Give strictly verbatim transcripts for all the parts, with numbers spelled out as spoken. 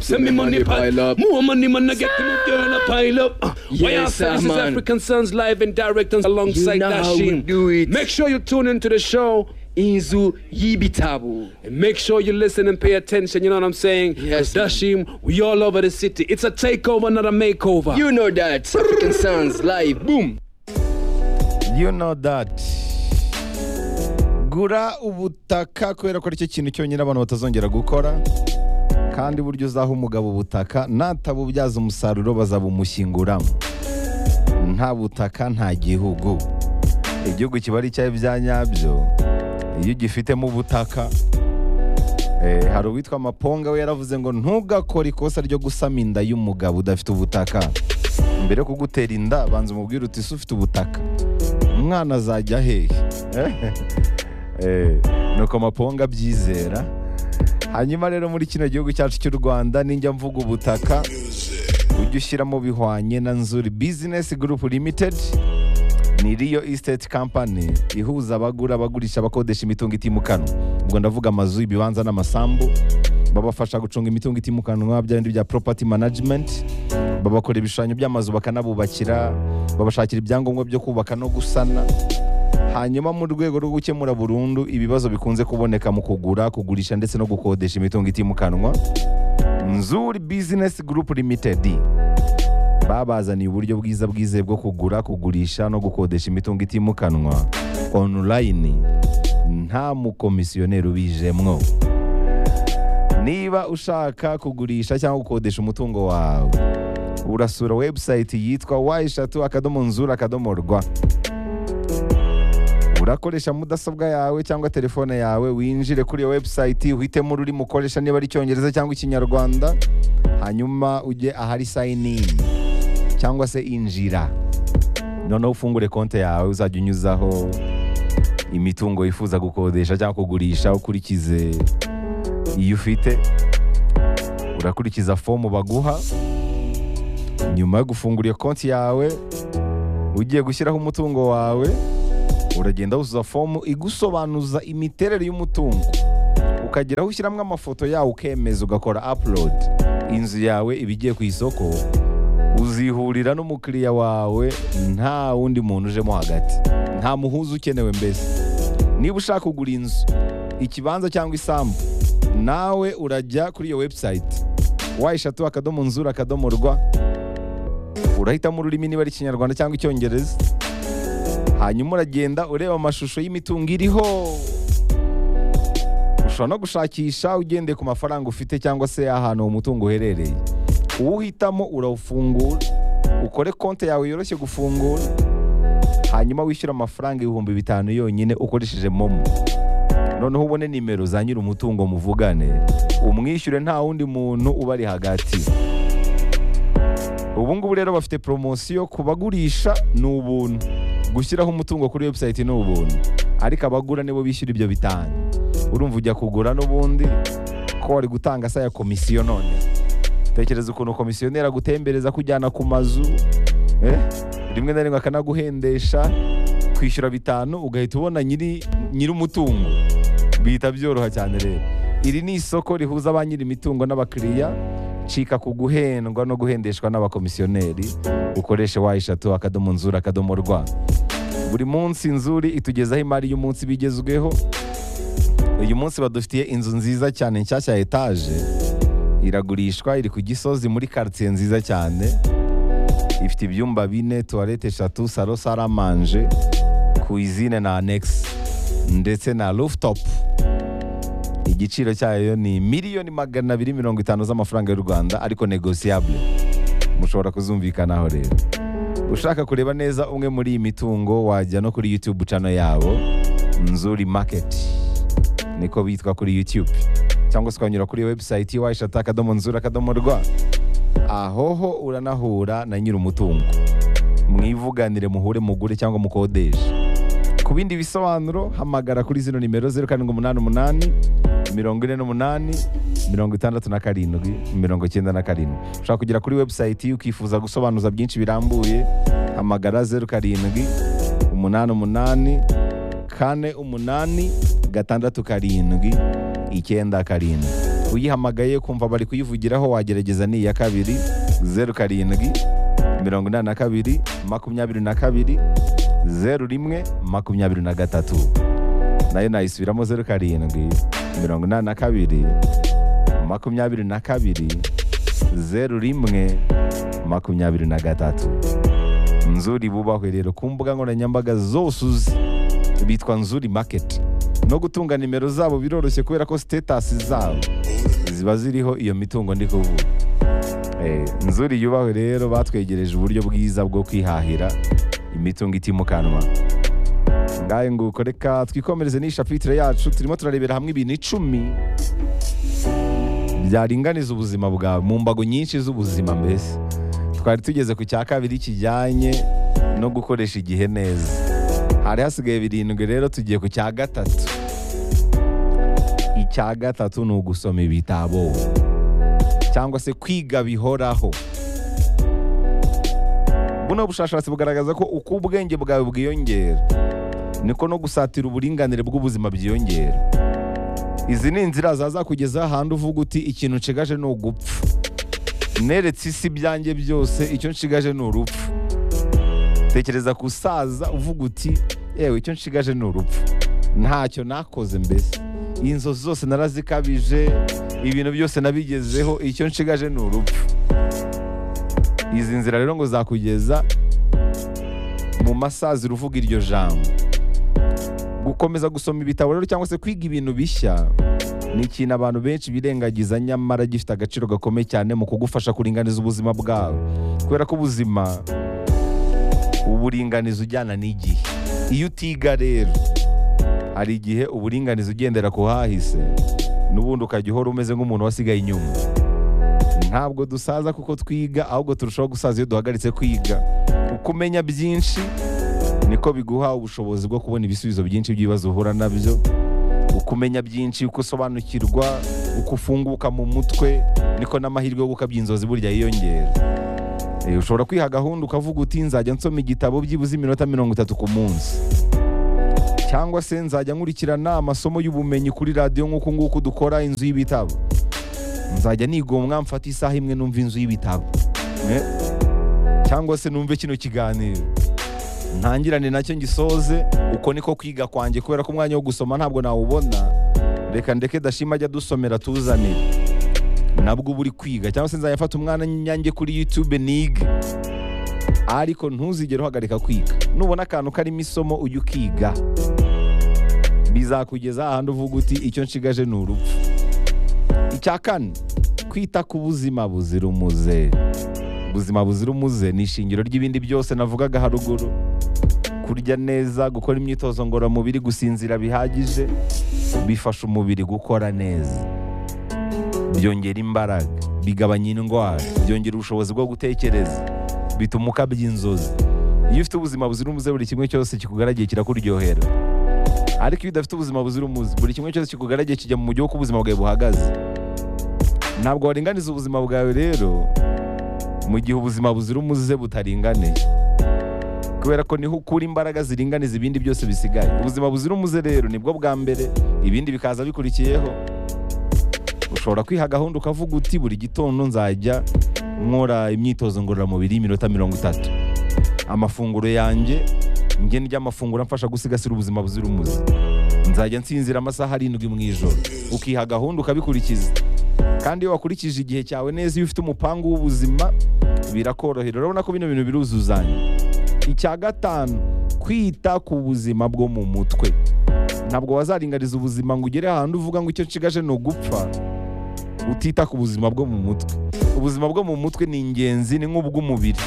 Send me money pile up. More money, man, I get to move there and a pile up. Uh, Yes, why I say this is man. African Sons live and direct and alongside You know how we Dashim. do it. Make sure you tune into the show. Inzu y'ibitabo. And make sure you listen and pay attention, you know what I'm saying? Yes, Dashim, we all over the city. It's a takeover, not a makeover. You know that. African Sons live. Boom. You know that. Gura ubutaka kubera ko aricyo kintu cyonyine abantu batazongera gukora, kandi buryo uzaha umugabo ubutaka natabubyaza umusaruro bazabumushyinguramo. Nta butaka nta gihugu. Igihugu kiba ari icyawe bya nyabyo iyo ugifitemo ubutaka. Eh, hari uwitwa Maponga we yaravuze ngo ntugakore ikosa ryo gusama inda y'umugabo udafite ubutaka. Mbere yo kugutera inda banza umubwire uti ese ufite ubutaka, umwana azajya hehe? Eh, nuko Maponga byizera. Hanyuma rero muri kino gihugu cyacu cy'u Rwanda ninjya mvuga ubutaka ujye ushyiramo bihwanye na Nzuri Business Group Limited. Ni Rio Estate Company ihuza abagura abagurisha abakodesha imitungo itimukanwa. Ubwo ndavuga amazu, ibibanza n'amasambu. Babafasha gucunga imitungo itimukanwa bya bindi bya property management. Babakora ibishushanyo by'amazu bakanabubakira, babashakira ibyangombwa byo kubaka no gusana. Hanyuma mu rwego rwo gukemura burundu ibibazo bikunze kuboneka mu kugura, kugurisha ndetse no gukodesha imitungo itimukanwa, Nzuri Business Group Limited babazaniye uburyo bwiza bwizewe bwo kugura, kugurisha no gukodesha imitungo itimukanwa online, nta mukomisiyoneri ubijemwo. Niba ushaka kugurisha cyangwa gukodesha umutungo wawe, urasura website yitwa wa eshatu akadomo nzuri akadomo rwa. Urakoresha mudasobwa yawe cyangwa telefone yawe, winjire kuri iyo website, uhitemo ururimi ukoresha niba ari Icyongereza cyangwa Ikinyarwanda, hanyuma ujye ahari sign in cyangwa se injira. Noneho ufungure konti yawe, uzajya unyuzaho imitungo wifuza gukodesha cyangwa kugurisha, ukurikize iyo ufite, urakurikiza fomu baguha. Nyuma yo gufungura iyo konti yawe, ugiye gushyiraho umutungo wawe, uragenda wuzuza fomu igusobanuza imiterere y'umutungo, ukageraho ushyiramo amafoto yawe, ukemeza, ugakora upload. Inzu yawe ibigiye ku isoko, uzihurira n'umukiriya wawe, nta wundi muntu ujemo hagati, nta muhuza ukenewe. Mbese niba ushaka kugura inzu, ikibanza cyangwa isambu, nawe urajya kuri iyo website wa eshatu akadomo nzuri akadomo rwa, urahitamo ururimi niba ari Ikinyarwanda cyangwa Icyongereza, hanyuma uragenda ureba amashusho y'imitungo iriho. Ushobora no gushakisha ugendeye ku mafaranga ufite cyangwa se ahantu uwo mutungo uherereye. Uwuhitamo urawufungura, ukore konti yawe yoroshye gufungura, hanyuma wishyura amafaranga ibihumbi bitanu yonyine ukoresheje momo. Noneho ubone nimero za nyiri umutungo muvugane, umwishyure, nta wundi muntu ubari hagati. Ubu ngubu rero bafite promosiyo ku bagurisha, ni ubuntu. Gushyiraho umutungo kuri website ni ubuntu, ariko abagura nibo bishyura ibyo bitanu. Urumva ujya kugura n'ubundi ko wari gutanga sa ya komisiyo. None tekereza ukuntu komisiyonera gutembereza kujyana ku mazu, eh rimwe na rimwe akanaguhendesha, kwishyura bitanu ugahita ubona nyiri nyiri umutungo. Bihita byoroha cyane rero. Iri ni isoko rihuza ba nyiri imitungo n'abakiriya. Cika kuguhendwa no guhendeshwa n'abakomisiyoneri, ukoreshe wa eshatu akadomo nzuri akadomo rwa. Buri munsi Nzuri itugezaho imari y'umunsi bigezweho. Uyu munsi badufitiye inzu nziza cyane nshyashya ya etaje, iragurishwa, iri ku Gisozi muri quartier nziza cyane. Ifite ibyumba bine, toilette eshatu, salo saramanje, cuisine na annex ndetse na rooftop. Igiciro cyayo ni miliyoni magana abiri mirongo itanu z'amafaranga y'u Rwanda, ariko negotiable. Mushobora kuzumvikanaho rero. Ushaka kureba neza umwe muri iyi mitungo, wajya no kuri YouTube channel yabo Nzuri Market, niko bitwa kuri YouTube, cyangwa se ukanyura kuri website wa eshatu akadomo nzuri akadomo rwa. Ahoho uranahura na nyiri umutungo, mwivuganire, muhure, mugure cyangwa mukodeshe. Ku bindi bisobanuro hamagara kuri zino nimero zeru karindwi umunani umunani mirongo ine n'umunani mirongo itandatu na karindwi mirongo icyenda na karindwi. Ushaka kugera kuri website ukifuza gusobanuza byinshi birambuye, hamagara zeru karindwi umunani umunani kane umunani gatandatu karindwi icyenda karindwi. uyihamagaye kumva bari kuyivugiraho wagerageza ni iya kabiri zeru karindwi mirongo inani na kabiri makumyabiri na kabiri zeru rimwe makumyabiri na gatatu, nayo nayisubiramo zeru karindwi mirongo inani na kabiri makumyabiri na kabiri zeru rimwe makumyabiri na gatatu. Nzuri bubahwe rero ku mbuga nkoranyambaga zose uzi, bitwa Nzuri Market. No gutunga nimero zabo biroroshye kubera ko status zabo ziba ziriho iyo mitungo ndi kuvuga. Eh, Nzuri yubahwe rero batwegereje uburyo bwiza bwo kwihahira imitungo itimukanwa. Ngaye nguko reka twikomereze ni chapitre yacu, turimo turarebera hamwe ibintu icumi byaringaniza ubuzima bwawe mu mbago nyinshi z'ubuzima. Mbese twari tugeze ku cya kabiri kijyanye no gukoresha igihe neza, hari hasigaye birindwi, rero tugiye ku cya gatatu. Icya gatatu ni ugusoma ibitabo cyangwa se kwiga bihoraho. Buno bushakashatsi bugaragaza ko uko ubwenge bwawe bwiyongera niko no gusatira uburinganire bw'ubuzima byiyongera. Izi ni inzira zazakugeza ahantu uvuga uti ikintu nshigaje ni ugupfa, neretse isi byanjye byose, icyo nshigaje ni urupfu. Tekereza kusaza uvuga uti yewe icyo nshigaje ni urupfu, ntacyo nakoze, mbese inzozi zose narazikabije, ibintu byose nabigezeho, icyo nshigaje ni urupfu. Izi nzira rero ngo zakugeza mu masaziro uvuga iryo jambo. Gukomeza gusoma ibitabo rero cyangwa se kwiga ibintu bishya ni ikintu abantu benshi birengagiza, nyamara gifite agaciro gakomeye cyane mu kugufasha kuringaniza ubuzima bwawe, kubera ko ubuzima uburinganiza ujyana n'igihe. Iyo utiga rero hari igihe uburinganiza ugendera ku hahise, n'ubundi ukajya uhora umeze nk'umuntu wasigaye inyuma. Ntabwo dusaza kuko twiga, ahubwo turushaho gusaza iyo duhagaritse kwiga. Uko umenya byinshi niko biguha ubushobozi bwo kubona ibisubizo byinshi by'ibibazo uhura nabyo. Uko umenya byinshi, uko usobanukirwa, uko ufunguka mu mutwe, niko n'amahirwe yo gukabya inzozi burya yiyongera. E, ushobora kwiha gahunda ukavuga uti nzajya nsoma igitabo byibuze iminota mirongo itatu ku munsi, cyangwa se nzajya nkurikirana amasomo y'ubumenyi kuri radiyo nk'uko nguko dukora inzu y'ibitabo, nzajya nigomwa mfata isaha imwe numva inzu y'ibitabo, e? cyangwa se numve kino kiganiro ntangirane nacyo ngisoze. Uko niko kwiga kwanjye, kubera ko umwanya wo gusoma ntabwo nawubona, reka ndeke Dashima ajya dusomera tuzanire, nabwo uba uri kwiga. Cyangwa se nzajya mfata umwana nyange kuri YouTube nige, ariko ntuzigere uhagarika kwiga. Nubona akantu karimo isomo ujye ukiga, bizakugeza ahantu uvuga uti icyo nshigaje ni urupfu. Icya kane, kwita ku buzima buzira umuze. Ubuzima buzira umuze ni ishingiro ry'ibindi byose navugaga haruguru. Kurya neza, gukora imyitozo ngororamubiri, gusinzira bihagije bifasha umubiri gukora neza, byongera imbaraga, bigabanya indwara, byongera ubushobozi bwo gutekereza, bituma ukabya inzozi. Iyo ufite ubuzima buzira umuze, buri kimwe cyose kikugaragiye kirakuryohera. Ariko iyo udafite ubuzima buzira umuze, buri kimwe cyose kikugaragiye kijya mu mujyi wo ubuzima bwawe buhagaze. Ntabwo waringaniza ubuzima bwawe rero mu gihe ubuzima buzira umuze butaringaniye, kubera ko niho ukura imbaraga ziringaniza ibindi byose bisigaye. Ubuzima buzira umuze rero nibwo bwa mbere, ibindi bikaza bikurikiyeho. Ushobora kwiha gahunda ukavuga uti buri gitondo nzajya nkora imyitozo ngororamubiri y'iminota mirongo itatu. Amafunguro yanjye njye ndya amafunguro amfasha gusigasira ubuzima buzira umuze. Nzajya nsinzira amasaha arindwi mu ijoro. Ukiha gahunda ukabikurikiza, kandi iyo wakurikije igihe cyawe neza, iyo ufite umupangu w'ubuzima birakorohera. Urabona ko bino bintu biruzuzanya. Icya gatanu, kwita ku buzima bwo mu mutwe. Ntabwo wazaringariza ubuzima ngo ugere ahantu uvuga ngo icyo nshigaje ni ugupfa utita ku buzima bwo mu mutwe. Ubuzima bwo mu mutwe ni ingenzi, ni nk'ubw'umubiri.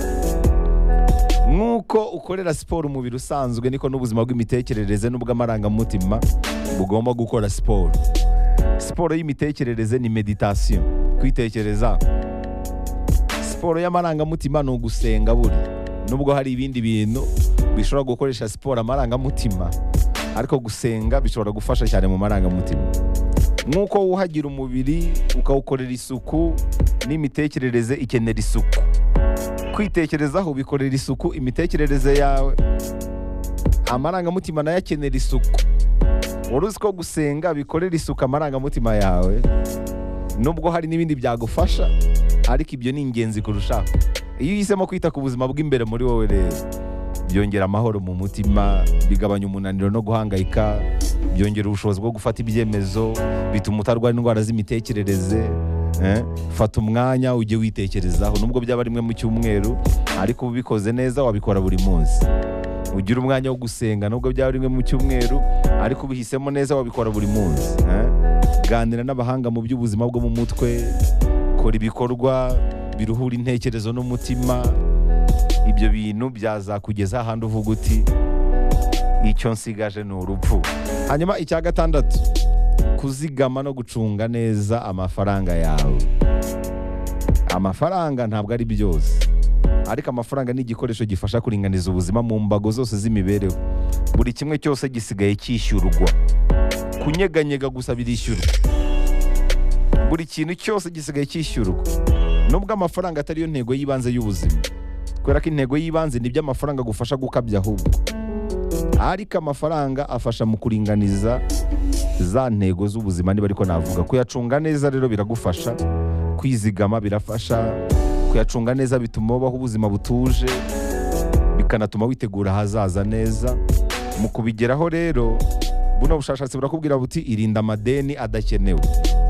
Nk'uko ukorera siporo umubiri usanzwe, niko n'ubuzima bw'imitekerereze n'ubw'amarangamutima bugomba gukora siporo. Siporo y'imitekerereze ni meditation, kwitekereza. Siporo y'amarangamutima ni ugusenga. Buri nubwo hari ibindi bintu bishobora gukoresha siporo amarangamutima, ariko gusenga bishobora gufasha cyane mu marangamutima. Nk'uko wuhagira umubiri ukawukorera isuku, n'imitekerereze ikenera isuku. Kwitekerezaho bikorera isuku imitekerereze yawe, amarangamutima nayo akenera isuku. Wari uzi ko gusenga bikorera isuku amarangamutima yawe? nubwo hari n'ibindi byagufasha ariko ibyo ni ingenzi kurushaho. Iyo uhisemo kwita ku buzima bw'imbere muri wowe rero, byongera amahoro mu mutima, bigabanya umunaniro no guhangayika, byongera ubushobozi bwo gufata ibyemezo, bituma utarwara indwara z'imitekerereze. eh? Fata umwanya ujye witekerezaho, nubwo byaba rimwe mu cyumweru ariko ubikoze neza wabikora buri munsi. Ugira umwanya wo gusenga, nubwo byaba rimwe mu cyumweru ariko ubihisemo neza wabikora buri munsi. eh? Ganira n'abahanga mu by'ubuzima bwo mu mutwe, kora ibikorwa biruhura intekerezo n'umutima. Ibyo bintu byazakugeza ahandi uvuga uti icyo nsigaje ni urupfu. Hanyuma icya gatandatu, kuzigama no gucunga neza amafaranga yawe. Amafaranga ntabwo ari byose, ariko amafaranga ni igikoresho gifasha kuringaniza ubuzima mu mbago zose z'imibereho. Buri kimwe cyose gisigaye cyishyurwa, kunyeganyega gusa birishyurwa. Buri kintu cyose gisigaye cyishyurwa, nubwo amafaranga atari yo ntego y'ibanze y'ubuzima, kubera ko intego y'ibanze ni by'amafaranga gufasha gukabya ahubwo. Ariko amafaranga afasha mu kuringaniza za ntego z'ubuzima, niba ariko navuga. Kuyacunga neza rero biragufasha, kwizigama birafasha, kuyacunga neza bituma ubaho ubuzima butuje, bikanatuma witegura ahazaza neza. Mu kubigeraho rero, buno bushakashatsi burakubwira buti irinda amadeni adakenewe,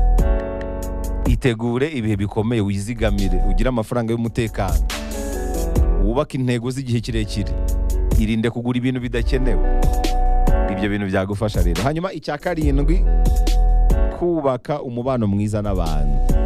itegure ibihe bikomeye, wizigamire, ugire amafaranga y'umutekano, wubake intego z'igihe kirekire, irinde kugura ibintu bidakenewe. Ibyo bintu byagufasha rero. Hanyuma icya karindwi, kubaka umubano mwiza n'abantu.